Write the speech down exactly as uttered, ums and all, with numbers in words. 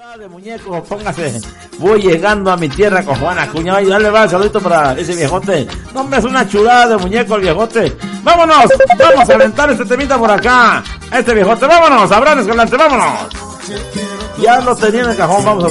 chulada de muñeco, póngase. Voy llegando a mi tierra con Juan Acuña. Y dale, va, saludito para ese viejote. No, hombre, es una chulada de muñeco el viejote. Vámonos, vamos a aventar este temita por acá. Este viejote, vámonos, Abraham Escalante, vámonos. Ya lo tenía en el cajón, vamos a